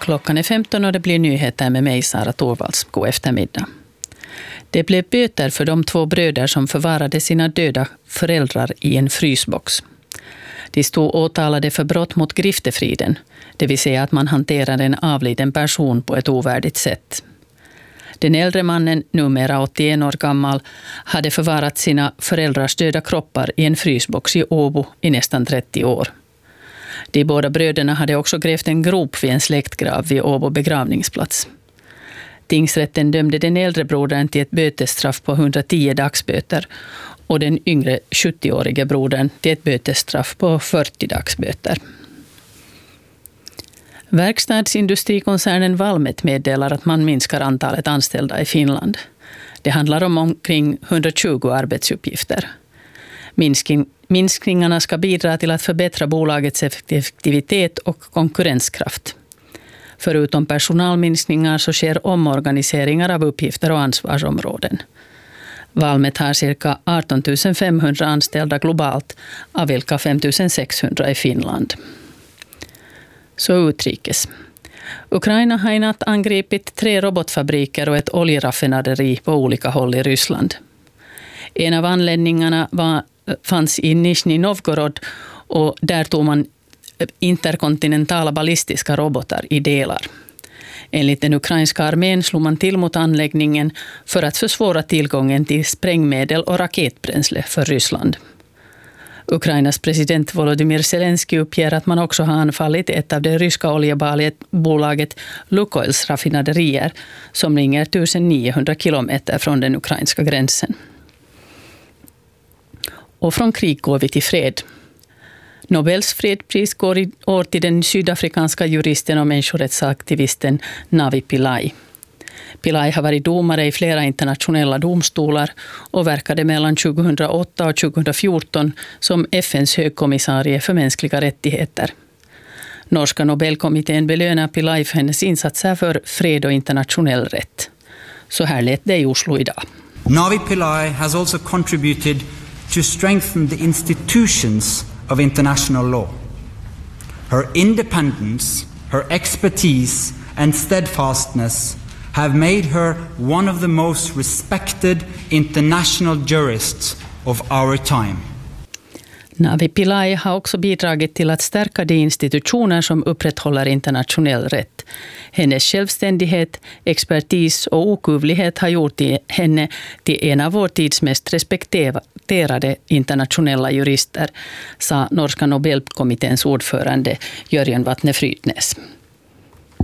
Klockan är 15 och det blir nyheter med mig, Sara Torvalds. God eftermiddag. Det blev böter för de 2 bröder som förvarade sina döda föräldrar i en frysbox. De stod åtalade för brott mot griftefriden, det vill säga att man hanterar en avliden person på ett ovärdigt sätt. Den äldre mannen, numera 81 år gammal, hade förvarat sina föräldrars döda kroppar i en frysbox i Åbo i nästan 30 år. De båda bröderna hade också grävt en grop vid en släktgrav vid Åbo begravningsplats. Tingsrätten dömde den äldre brodern till ett bötesstraff på 110 dagsböter och den yngre 70-årige brodern till ett bötesstraff på 40 dagsböter. Verkstadsindustrikoncernen Valmet meddelar att man minskar antalet anställda i Finland. Det handlar om omkring 120 arbetsuppgifter. Minskningarna ska bidra till att förbättra bolagets effektivitet och konkurrenskraft. Förutom personalminskningar så sker omorganiseringar av uppgifter och ansvarsområden. Valmet har cirka 18 500 anställda globalt, av vilka 5 600 i Finland. Så utrikes. Ukraina har i natt angripit 3 robotfabriker och ett oljeraffinaderi på olika håll i Ryssland. En av anläggningarna fanns i Nizhny Novgorod och där tog man interkontinentala ballistiska robotar i delar. Enligt den ukrainska armén slog man till mot anläggningen för att försvåra tillgången till sprängmedel och raketbränsle för Ryssland. Ukrainas president Volodymyr Zelensky uppger att man också har anfallit ett av det ryska oljebolaget Lukoils raffinaderier som ligger 1900 kilometer från den ukrainska gränsen. Och från krig går vi till fred. Nobels fredspris går i år till den sydafrikanska juristen och människorättsaktivisten Navi Pillay. Pillay har varit domare i flera internationella domstolar och verkade mellan 2008 och 2014 som FNs högkommissarie för mänskliga rättigheter. Norska Nobelkommittén belönar Pillay för hennes insatser för fred och internationell rätt. Så här lät det i Oslo idag. Navi Pillay has also contributed to strengthen the institutions of international law. Her independence, her expertise and steadfastness have made her one of the most respected international jurists of our time. Navi Pillay har också bidragit till att stärka de institutioner som upprätthåller internationell rätt. Hennes självständighet, expertis och okuvlighet har gjort henne till en av vår tids mest respekterade internationella jurister, sa Norska Nobelkommitténs ordförande Jörgen Vatne Frydnes.